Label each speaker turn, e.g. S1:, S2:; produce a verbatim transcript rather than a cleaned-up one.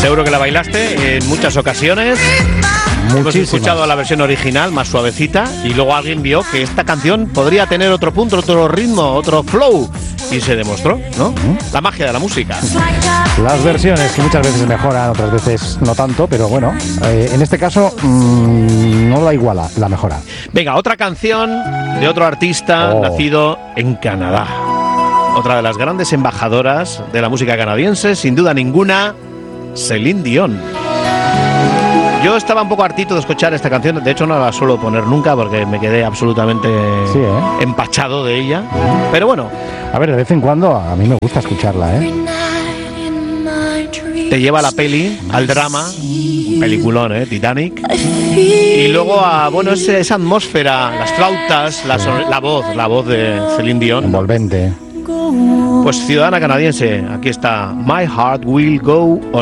S1: Seguro que la bailaste en muchas ocasiones.
S2: Muchísimas.
S1: Hemos escuchado la versión original, más suavecita, y luego alguien vio que esta canción podría tener otro punto, otro ritmo, otro flow, y se demostró, ¿no? Uh-huh. La magia de la música.
S2: Las versiones que muchas veces mejoran, otras veces no tanto, pero bueno, eh, en este caso mmm, no la iguala, la mejora.
S1: Venga, otra canción de otro artista
S2: oh.
S1: nacido en Canadá. Otra de las grandes embajadoras de la música canadiense, sin duda ninguna, Celine Dion. Yo estaba un poco hartito de escuchar esta canción, de hecho no la suelo poner nunca porque me quedé absolutamente
S2: sí, ¿eh?
S1: empachado de ella, pero bueno.
S2: A ver, de vez en cuando a mí me gusta escucharla, ¿eh?
S1: Te lleva a la peli, al drama, un peliculón, ¿eh? Titanic, y luego a, bueno, ese, esa atmósfera, las flautas, la, son, la voz, la voz de Celine Dion.
S2: Envolvente.
S1: Pues ciudadana canadiense, aquí está My Heart Will Go On.